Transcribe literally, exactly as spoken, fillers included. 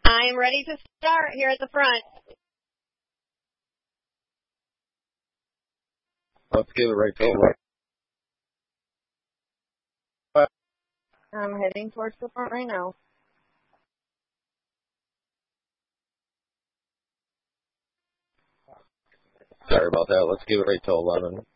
I am ready to start here at the front. Let's give it right to it. I'm heading towards the front right now. Sorry about that. Let's give it right to eleven.